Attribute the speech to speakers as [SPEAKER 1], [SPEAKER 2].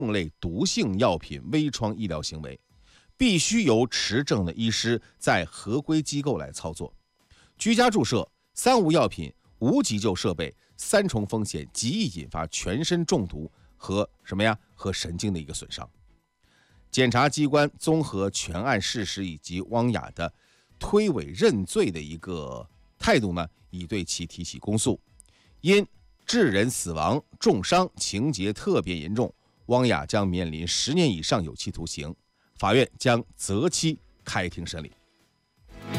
[SPEAKER 1] 类毒性药品微创医疗行为，必须由持证的医师在合规机构来操作。居家注射、三无药品、无急救设备三重风险极易引发全身中毒和和神经的一个损伤。检察机关综合全案事实以及汪雅的推诿认罪的一个态度呢，已对其提起公诉。因致人死亡、重伤情节特别严重，汪雅将面临10年以上有期徒刑，法院将择期开庭审理。